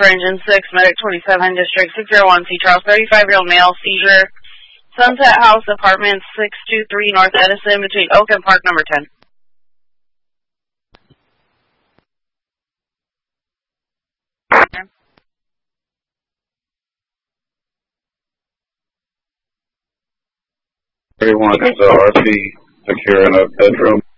for Engine 6, Medic 27, District 601, C. Charles, 35-year-old male, seizure, Sunset House, Apartment 623, North Edison, between Oak and Park number 10. Everyone is RP securing a bedroom.